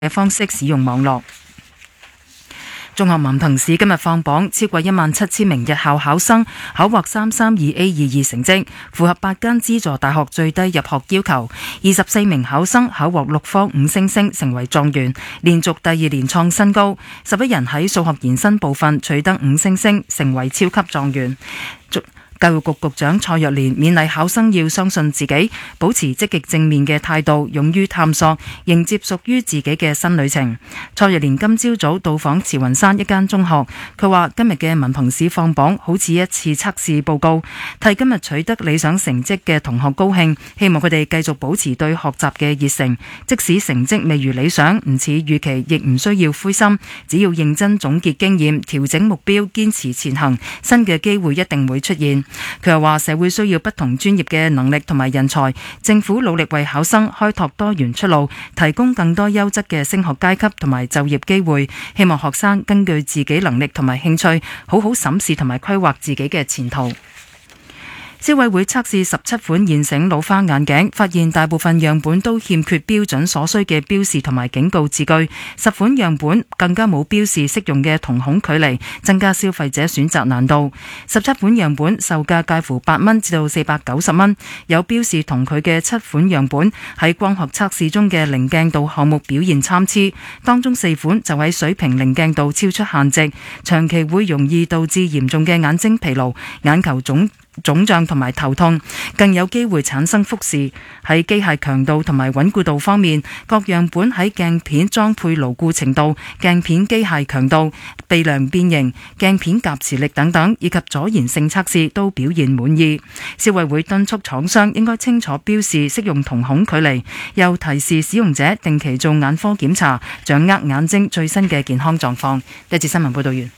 嘅方式使用網絡。中學文憑試今日放榜，超過17000名日校考生考獲 332A22 成績，符合8間資助大學最低入學要求。24名考生考獲6科5星星，成為狀元，連續第2年創新高。11人喺數學延伸部分取得5星星，成為超級狀元。教育局局長蔡若蓮勉勵考生要相信自己，保持積極正面嘅態度，勇於探索，迎接屬於自己嘅新旅程。蔡若蓮今朝早到訪慈雲山一間中學，佢話今日嘅文憑試放榜好似一次測試報告，替今日取得理想成績嘅同學高興，希望佢哋繼續保持對學習嘅熱誠，即使成績未如理想，唔似預期，亦唔需要灰心，只要認真總結經驗，調整目標，堅持前行，新嘅機會一定會出現。佢又話社會需要不同專業嘅能力同埋人才，政府努力為考生開拓多元出路，提供更多優質嘅升學階級同埋就業機會，希望學生根據自己能力同埋興趣，好好審視同埋規劃自己嘅前途。消委會測試17款現成老花眼鏡，發現大部分樣本都欠缺標準所需嘅標示同埋警告字句，10款樣本更加冇標示適用嘅瞳孔距離，增加消費者選擇難度。17款樣本售價介乎8蚊至到490蚊，有標示同佢嘅7款樣本喺光學測試中嘅零鏡度項目表現參差，當中4款就喺水平零鏡度超出限值，長期會容易導致嚴重嘅眼睛疲勞、眼球腫脹同埋頭痛，更有機會產生複視。喺機械強度同埋穩固度方面，各樣本喺鏡片裝配牢固程度、鏡片機械強度、鼻梁變形、鏡片夾持力等等，以及阻燃性測試都表現滿意。消委會敦促廠商應該清楚標示適用瞳孔距離，又提示使用者定期做眼科檢查，掌握眼睛最新嘅健康狀況。一節新聞報道完。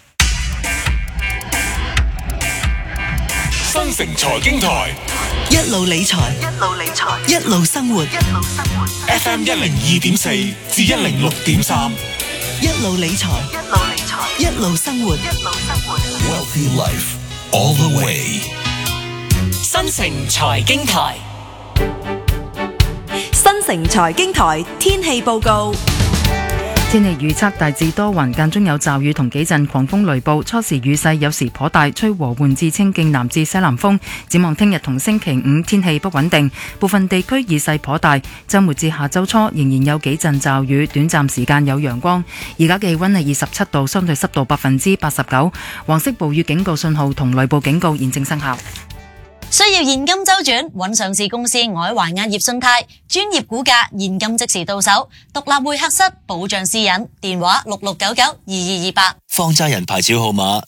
新城財經台一路理財，一路生活。 FM 102.4至106.3， 一路理財，一路生活。 Wealthy Life all the way。 新城財經台， 新城財經台天氣報告。 天氣預測大致多雲，間中有驟雨同幾陣狂風雷暴，初時雨勢有時頗大，吹和緩至清勁南至西南風。展望聽日同星期五天氣不穩定，部分地區雨勢頗大。週末至下週初仍然有幾陣驟雨，短暫時間有陽光。而家嘅氣溫係27度，相對濕度89%。黃色暴雨警告信號同雷暴警告現正生效。 需要現金周轉，揾上市公司外環亞業信貸，專業估價，現金即時到手，獨立會客室，保障私隱，電話66992228。 放債人牌照號碼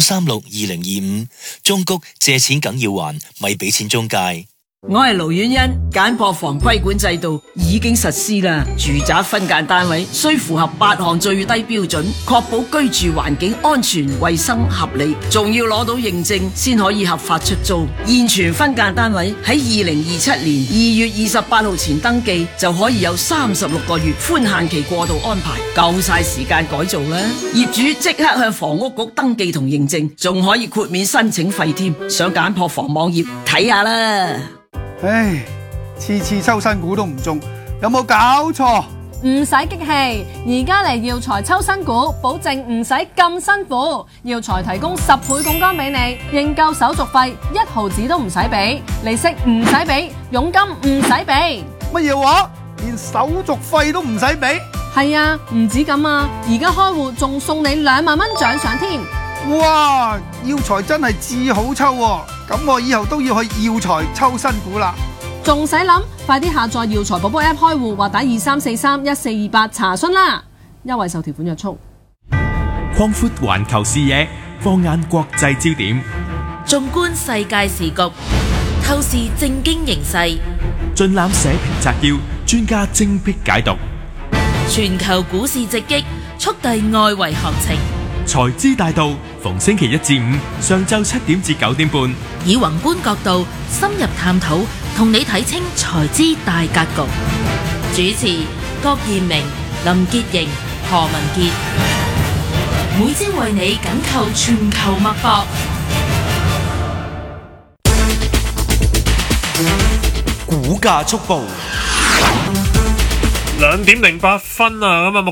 09362025，中谷借錢梗要還，咪俾錢中介。 我係盧婉欣，簡樸房規管制度已經實施啦。住宅分間單位需符合8項最低標準，確保居住環境安全、衛生、合理，仲要攞到認證先可以合法出租。現存分間單位喺2027年2月28號前登記，就可以有36個月寬限期過渡安排，夠晒時間改造啦。業主即刻向房屋局登記同認證，仲可以豁免申請費添。上簡樸房網頁睇下啦。 唉，次抽新股都唔中，有冇搞錯？ 唔使激氣，而家嚟耀才抽新股，保證唔使咁辛苦。耀才提供10倍槓桿俾你，認購手續費1毫子都唔使俾，利息唔使俾，佣金唔使俾。 乜嘢話？連手續費都唔使俾？ 係啊，唔止咁啊，而家開戶仲送你2萬蚊獎賞添。 哇！耀才真係至好抽喎，咁我以後都要去耀才抽新股啦。 仲使諗？快啲下載耀才寶寶 App 開戶或打23431428查詢啦。優惠受條款約束。 擴闊環球視野，放眼國際焦點， 縱觀世界時局，透視政經形勢， 盡覽社評摘要，專家精闢解讀。 全球股市直擊，速遞外圍行情。 財資大道，逢星期1至5上晝7點至9點半， 以宏觀角度深入探討，同你睇清財資大格局。主持郭彥明、林潔瑩、何文傑，每朝為你緊扣全球脈搏。 股價速報。 2點08分啊，咁啊